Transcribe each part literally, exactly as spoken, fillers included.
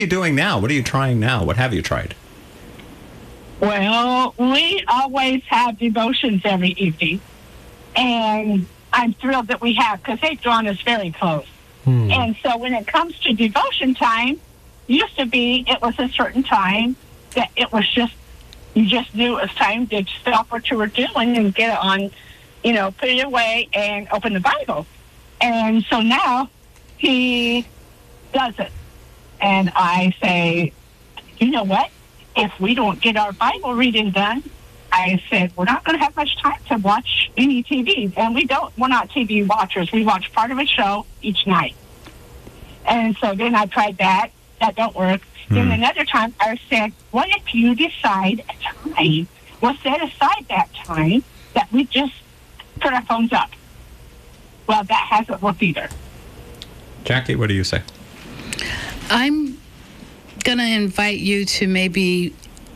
you doing now? What are you trying now? What have you tried? Well, we always have devotions every evening. And I'm thrilled that we have, because they've drawn us very close. Hmm. And so when it comes to devotion time, used to be it was a certain time that it was just, you just knew it was time to stop what you were doing and get it on, you know, put it away and open the Bible. And so now he does it. And I say, you know what? If we don't get our Bible reading done, I said, we're not going to have much time to watch any T V. And we don't, we're not T V watchers. We watch part of a show each night. And so then I tried that. That don't work. Mm. Then another time I said, what if you decide a time? We'll set aside that time that we just put our phones up. Well, that hasn't worked either. Jackie, what do you say? I'm going to invite you to maybe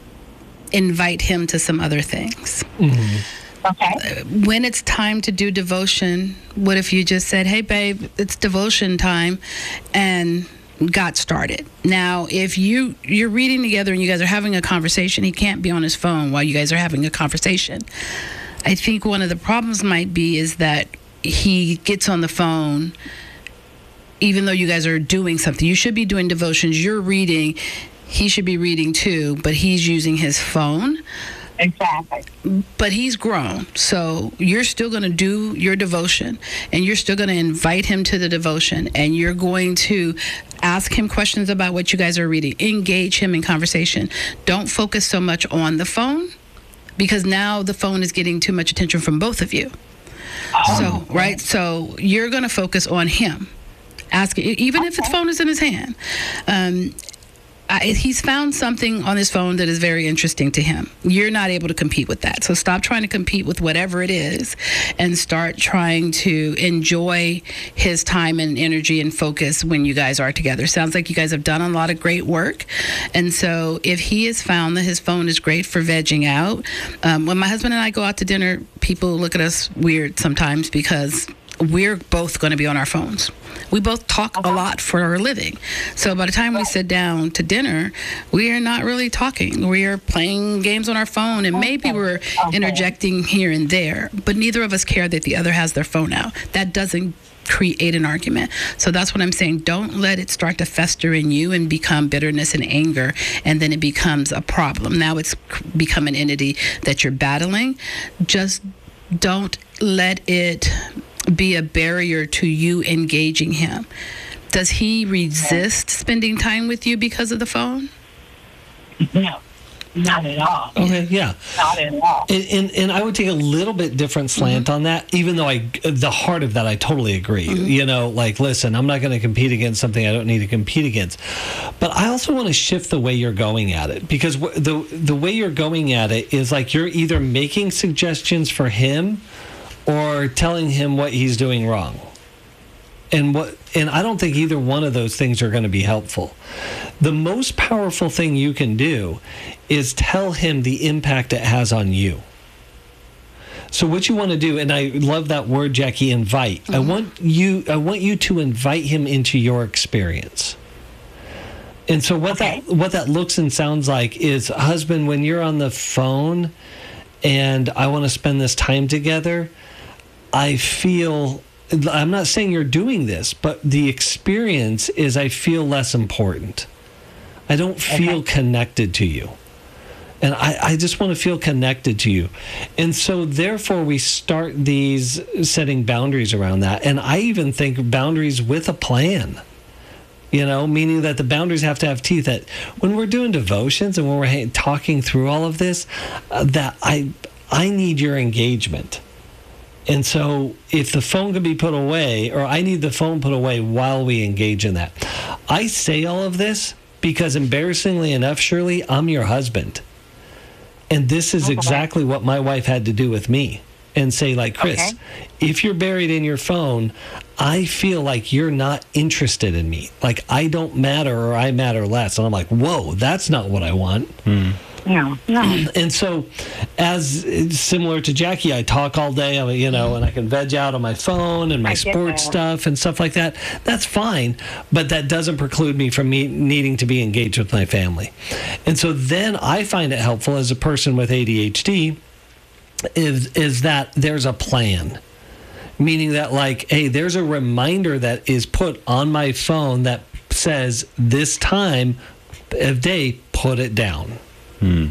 invite him to some other things. Mm-hmm. Okay. When it's time to do devotion, what if you just said, hey, babe, it's devotion time, and got started. Now, if you, you're reading together and you guys are having a conversation, he can't be on his phone while you guys are having a conversation. I think one of the problems might be is that he gets on the phone even though you guys are doing something. You should be doing devotions. You're reading. He should be reading too, but he's using his phone. Exactly. But he's grown. So you're still going to do your devotion, and you're still going to invite him to the devotion, and you're going to ask him questions about what you guys are reading. Engage him in conversation. Don't focus so much on the phone, because now the phone is getting too much attention from both of you. Oh. So, right? So you're going to focus on him. Ask, even okay. if his phone is in his hand. Um, I, he's found something on his phone that is very interesting to him. You're not able to compete with that. So stop trying to compete with whatever it is and start trying to enjoy his time and energy and focus when you guys are together. Sounds like you guys have done a lot of great work. And so if he has found that his phone is great for vegging out, um, when my husband and I go out to dinner, people look at us weird sometimes because we're both going to be on our phones. We both talk a lot for our living. So by the time we sit down to dinner, we are not really talking. We are playing games on our phone, and maybe we're interjecting here and there, but neither of us care that the other has their phone out. That doesn't create an argument. So that's what I'm saying. Don't let it start to fester in you and become bitterness and anger, and then it becomes a problem. Now it's become an entity that you're battling. Just don't let it be a barrier to you engaging him. Does he resist spending time with you because of the phone? No, not at all. Okay, yeah. Not at all. And, and, and I would take a little bit different slant mm-hmm. on that, even though I, the heart of that, I totally agree. Mm-hmm. You know, like, listen, I'm not going to compete against something I don't need to compete against. But I also want to shift the way you're going at it, because the the way you're going at it is like you're either making suggestions for him or telling him what he's doing wrong. And what and I don't think either one of those things are going to be helpful. The most powerful thing you can do is tell him the impact it has on you. So what you want to do, and I love that word, Jackie, invite. Mm-hmm. I want you I want you to invite him into your experience. And so what okay. that what that looks and sounds like is, husband, when you're on the phone and I want to spend this time together, I feel, I'm not saying you're doing this, but the experience is I feel less important. I don't feel okay. connected to you. And I, I just want to feel connected to you. And so therefore we start these setting boundaries around that. And I even think boundaries with a plan. You know, meaning that the boundaries have to have teeth. That when we're doing devotions and when we're talking through all of this, uh, that I I need your engagement. And so if the phone can be put away, or I need the phone put away while we engage in that. I say all of this because, embarrassingly enough, Shirley, I'm your husband. And this is exactly what my wife had to do with me. And say, like, Chris, okay. if you're buried in your phone, I feel like you're not interested in me. Like, I don't matter, or I matter less. And I'm like, whoa, that's not what I want. Hmm. No, no. And so, as similar to Jackie, I talk all day, I mean, you know, and I can veg out on my phone and my I get sports that. stuff and stuff like that. That's fine, but that doesn't preclude me from me needing to be engaged with my family. And so then I find it helpful as a person with A D H D is is that there's a plan. Meaning that, like, hey, there's a reminder that is put on my phone that says this time of day, put it down. Hmm.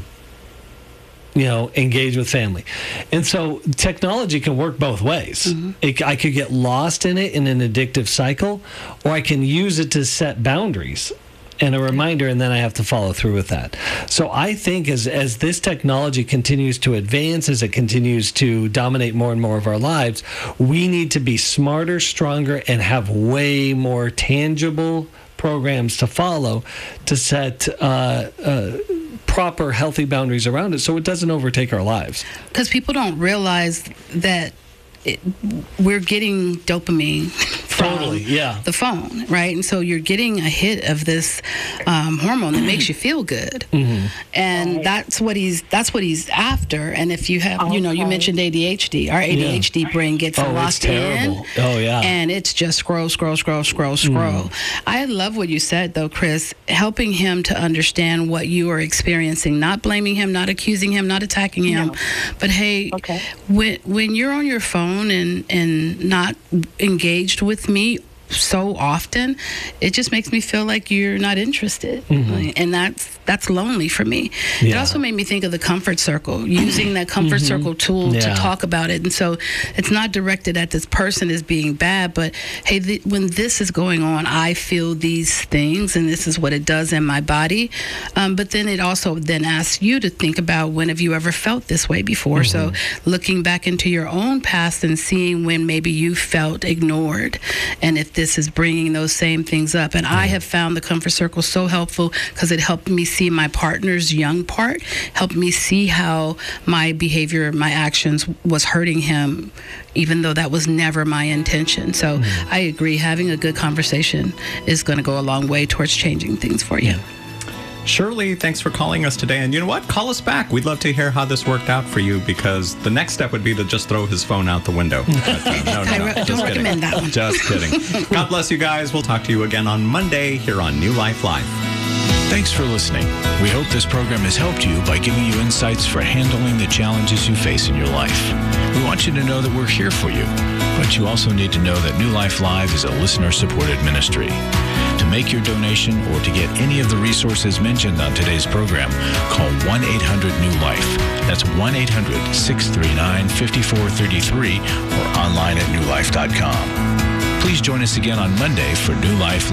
You know, engage with family. And so technology can work both ways. Mm-hmm. It, I could get lost in it in an addictive cycle, or I can use it to set boundaries and a reminder, and then I have to follow through with that. So I think as as this technology continues to advance, as it continues to dominate more and more of our lives, we need to be smarter, stronger, and have way more tangible programs to follow to set uh, uh, proper, healthy boundaries around it so it doesn't overtake our lives. Because people don't realize that it, we're getting dopamine from Totally, yeah. the phone, right? And so you're getting a hit of this um, hormone that makes you feel good, Mm-hmm. and Right. that's what he's that's what he's after. And if you have, you know, you Okay. mentioned A D H D. Our A D H D brain gets Oh, it's locked in. terrible. Oh, yeah. And it's just scroll, scroll, scroll, scroll, scroll. I love what you said, though, Chris, helping him to understand what you are experiencing, not blaming him, not accusing him, not attacking him, No. but hey, Okay. when when you're on your phone and and not engaged with me so often, it just makes me feel like you're not interested, and that's that's lonely for me. It Mm-hmm. Yeah. also made me think of the comfort circle, using that comfort circle tool Yeah. to talk about it. And so it's not directed at this person as being bad, but hey, th- when this is going on, I feel these things, and this is what it does in my body. Um, but then it also then asks you to think about, when have you ever felt this way before? So looking back into your own past and seeing when maybe you felt ignored, and if this is bringing those same things up. And I have found the comfort circle so helpful because it helped me see my partner's young part, helped me see how my behavior, my actions was hurting him, even though that was never my intention. So I agree, having a good conversation is going to go a long way towards changing things for you. Shirley, thanks for calling us today. And you know what? Call us back. We'd love to hear how this worked out for you, because the next step would be to just throw his phone out the window. But, uh, no, no, I no. re- Just don't kidding. recommend that one. Just kidding. God bless you guys. We'll talk to you again on Monday here on New Life Live. Thanks for listening. We hope this program has helped you by giving you insights for handling the challenges you face in your life. We want you to know that we're here for you, but you also need to know that New Life Live is a listener-supported ministry. To make your donation or to get any of the resources mentioned on today's program, call one eight hundred new life. That's one eight hundred, six three nine, five four three three or online at new life dot com. Please join us again on Monday for New Life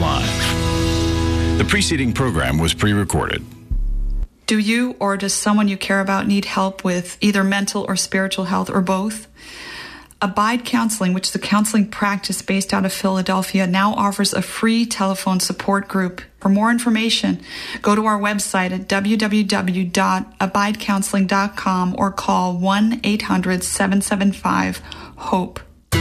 Live. The preceding program was pre-recorded. Do you or does someone you care about need help with either mental or spiritual health, or both? Abide Counseling, which is a counseling practice based out of Philadelphia, now offers a free telephone support group. For more information, go to our website at w w w dot abide counseling dot com or call one eight hundred, seven seven five, HOPE.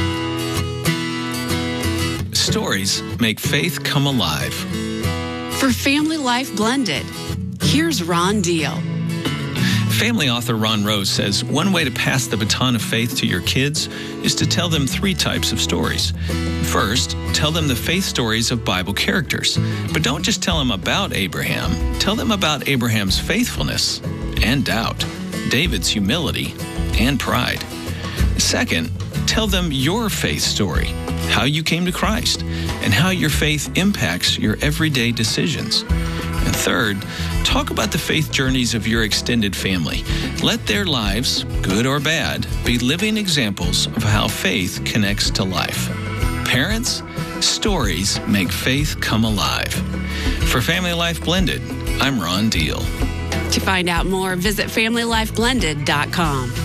Stories make faith come alive. For Family Life Blended, here's Ron Deal. Family author Ron Rose says one way to pass the baton of faith to your kids is to tell them three types of stories. First, tell them the faith stories of Bible characters. But don't just tell them about Abraham. Tell them about Abraham's faithfulness and doubt, David's humility and pride. Second, tell them your faith story, how you came to Christ, and how your faith impacts your everyday decisions. And third, talk about the faith journeys of your extended family. Let their lives, good or bad, be living examples of how faith connects to life. Parents, stories make faith come alive. For Family Life Blended, I'm Ron Deal. To find out more, visit family life blended dot com.